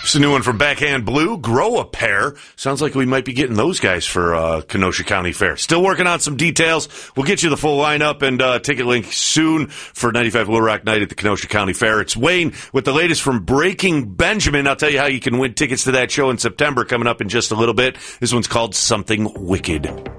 It's a new one from Backhand Blue. Grow a Pair. Sounds like we might be getting those guys for Kenosha County Fair. Still working on some details. We'll get you the full lineup and ticket link soon for 95 Little Rock Night at the Kenosha County Fair. It's Wayne with the latest from Breaking Benjamin. I'll tell you how you can win tickets to that show in September coming up in just a little bit. This one's called Something Wicked.